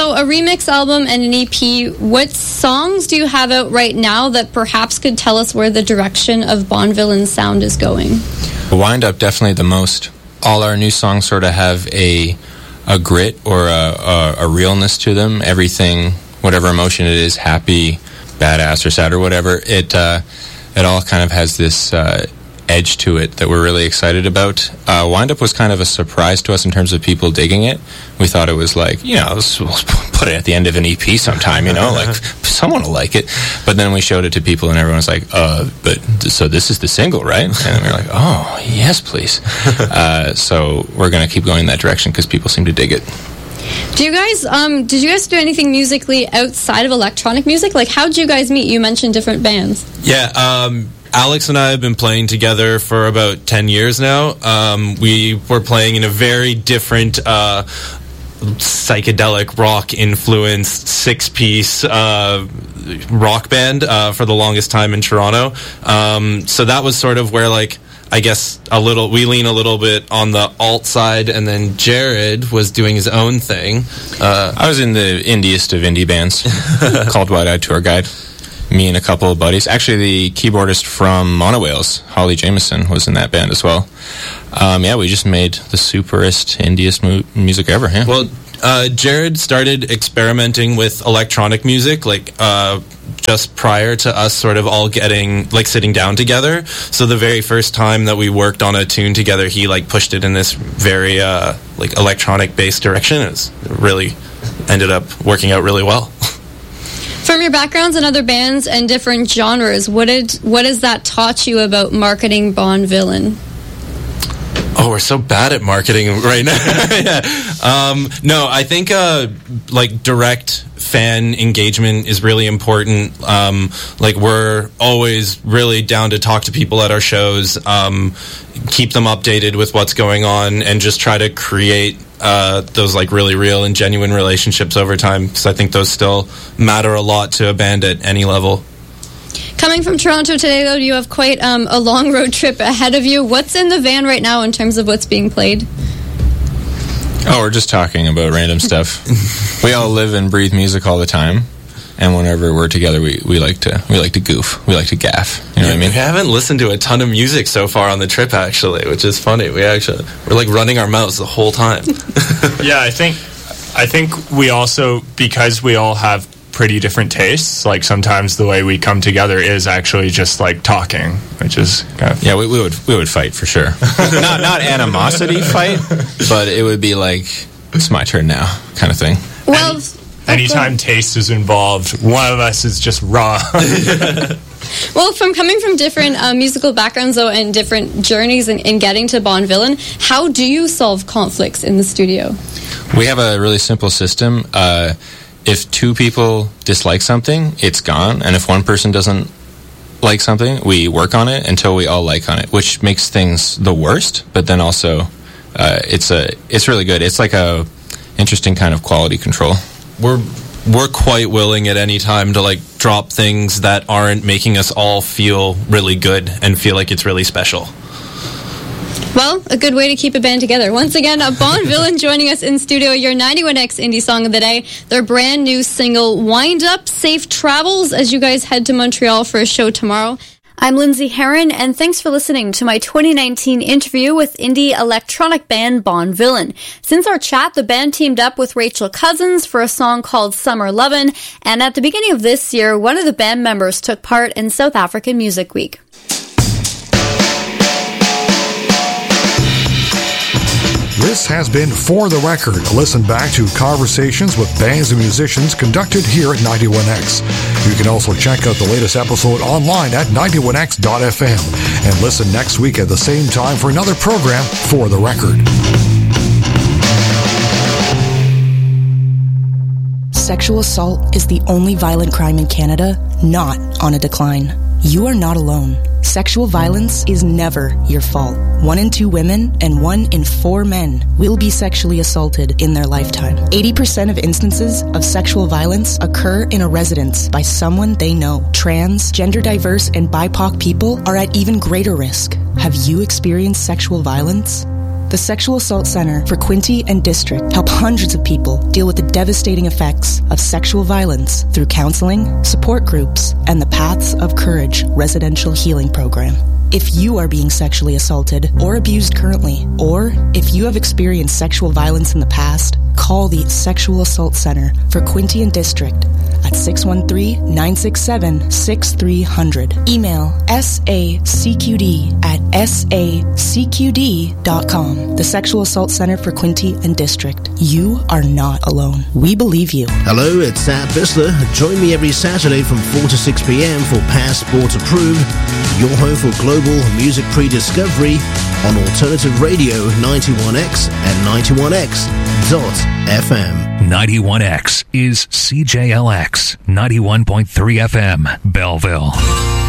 So a remix album and an EP, what songs do you have out right now that perhaps could tell us where the direction of Bonvillain's sound is going? Wind Up, definitely the most. All our new songs sort of have a grit or a realness to them. Everything, whatever emotion it is, happy, badass, or sad, or whatever, it all kind of has this edge to it that we're really excited about. Wind Up was kind of a surprise to us in terms of people digging it. We thought it was like, we'll put it at the end of an EP sometime, like someone will like it. But then we showed it to people and everyone was like, so this is the single, right? And we were like, oh, yes, please. So we're going to keep going in that direction because people seem to dig it. Do you guys, did you guys do anything musically outside of electronic music? Like, how'd you guys meet? You mentioned different bands. Yeah, Alex and I have been playing together for about 10 years now. We were playing in a very different psychedelic rock-influenced six-piece rock band for the longest time in Toronto. So that was sort of where, I guess we lean a little bit on the alt side, and then Jared was doing his own thing. I was in the indiest of indie bands called Wide Eyed Tour Guide. Me and a couple of buddies. Actually, the keyboardist from Monowhales, Holly Jameson, was in that band as well. We just made the superest, indiest music ever. Yeah. Well, Jared started experimenting with electronic music, just prior to us sort of all sitting down together. So the very first time that we worked on a tune together, he pushed it in this very electronic-based direction. It really ended up working out really well. From your backgrounds in other bands and different genres, what has that taught you about marketing Bonvillain? Oh, we're so bad at marketing right now. Yeah. No, I think direct fan engagement is really important. We're always really down to talk to people at our shows, keep them updated with what's going on, and just try to create those really real and genuine relationships over time, because I think those still matter a lot to a band at any level. Coming from Toronto today, though, you have quite a long road trip ahead of you. What's in the van right now in terms of what's being played? Oh, we're just talking about random stuff. We all live and breathe music all the time, and whenever we're together, we like to goof, we like to gaff. You know what I mean? We haven't listened to a ton of music so far on the trip, actually, which is funny. We're running our mouths the whole time. Yeah, I think we also, because we all have pretty different tastes, sometimes the way we come together is actually just talking, which is kind of... Yeah, we would fight for sure. not animosity fight, but it would be it's my turn now kind of thing. Well, anytime taste is involved, one of us is just raw. Well, coming from different musical backgrounds, though, and different journeys in getting to Bonvillain, how do you solve conflicts in the studio? We have a really simple system. If two people dislike something, it's gone. And if one person doesn't like something, we work on it until we all like on it, which makes things the worst. But then also, it's really good. It's like a interesting kind of quality control. We're quite willing at any time to drop things that aren't making us all feel really good and feel like it's really special. Well, a good way to keep a band together. Once again, Bonvillain joining us in studio, your 91X Indie Song of the Day, their brand new single, Wind Up, safe travels as you guys head to Montreal for a show tomorrow. I'm Lindsay Herron, and thanks for listening to my 2019 interview with indie electronic band Bonvillain. Since our chat, the band teamed up with Rachel Cousins for a song called Summer Lovin', and at the beginning of this year, one of the band members took part in South African Music Week. This has been For the Record. Listen back to conversations with bands and musicians conducted here at 91X. You can also check out the latest episode online at 91x.fm and listen next week at the same time for another program, For the Record. Sexual assault is the only violent crime in Canada not on a decline. You are not alone. Sexual violence is never your fault. 1 in 2 women and 1 in 4 men will be sexually assaulted in their lifetime. 80% of instances of sexual violence occur in a residence by someone they know. Trans, gender diverse, and BIPOC people are at even greater risk. Have you experienced sexual violence? The Sexual Assault Center for Quinte and District help hundreds of people deal with the devastating effects of sexual violence through counseling, support groups, and the Paths of Courage residential healing program. If you are being sexually assaulted or abused currently, or if you have experienced sexual violence in the past, call the Sexual Assault Center for Quinte and District at 613-967-6300. Email sacqd@sacqd.com. The Sexual Assault Center for Quinte and District. You are not alone. We believe you. Hello, it's Sam Bisler. Join me every Saturday from 4 to 6 p.m. for Passport Approved, your home for global music pre-discovery on Alternative Radio 91X and 91X.FM. 91X is CJLX 91.3 FM, Belleville.